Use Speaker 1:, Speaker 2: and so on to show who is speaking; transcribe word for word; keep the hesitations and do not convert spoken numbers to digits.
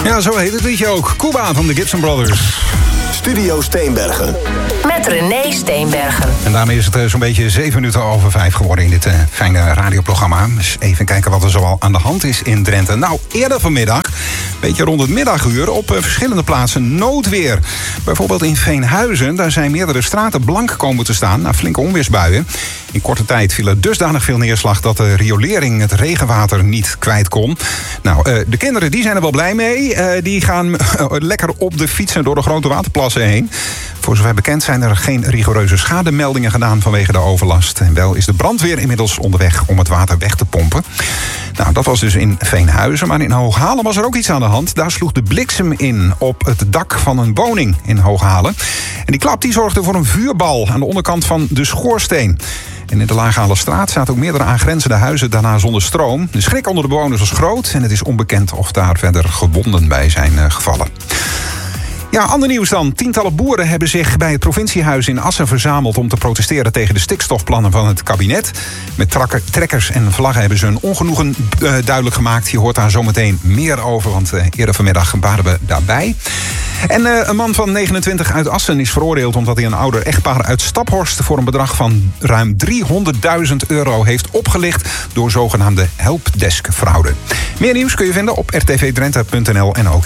Speaker 1: Ja, zo heet het liedje ook. Cuba van de Gibson Brothers.
Speaker 2: Studio Steenbergen.
Speaker 3: Met René Steenbergen.
Speaker 1: En daarmee is het uh, zo'n beetje zeven minuten over vijf geworden in dit uh, fijne radioprogramma. Dus even kijken wat er zoal aan de hand is in Drenthe. Nou, eerder vanmiddag, een beetje rond het middaguur, op uh, verschillende plaatsen noodweer. Bijvoorbeeld in Veenhuizen, daar zijn meerdere straten blank komen te staan na flinke onweersbuien. In korte tijd viel er dusdanig veel neerslag dat de riolering het regenwater niet kwijt kon. Nou, uh, de kinderen die zijn er wel blij mee. Uh, die gaan uh, lekker op de fietsen door de grote waterplassen heen. Voor zover bekend zijn er geen rigoureuze schademeldingen gedaan vanwege de overlast. En wel is de brandweer inmiddels onderweg om het water weg te pompen. Nou, dat was dus in Veenhuizen. Maar in Hooghalen was er ook iets aan de hand. Daar sloeg de bliksem in op het dak van een woning in Hooghalen. En die klap die zorgde voor een vuurbal aan de onderkant van de schoorsteen. En in de Laaghalenstraat zaten ook meerdere aangrenzende huizen daarna zonder stroom. De schrik onder de bewoners was groot en het is onbekend of daar verder gewonden bij zijn uh, gevallen. Ja, ander nieuws dan. Tientallen boeren hebben zich bij het provinciehuis in Assen verzameld om te protesteren tegen de stikstofplannen van het kabinet. Met trakker, trekkers en vlaggen hebben ze hun ongenoegen uh, duidelijk gemaakt. Je hoort daar zometeen meer over, want uh, eerder vanmiddag waren we daarbij. En uh, een man van negenentwintig uit Assen is veroordeeld omdat hij een ouder echtpaar uit Staphorst voor een bedrag van ruim driehonderdduizend euro heeft opgelicht door zogenaamde helpdesk-fraude. Meer nieuws kun je vinden op r t v drenthe punt n l en ook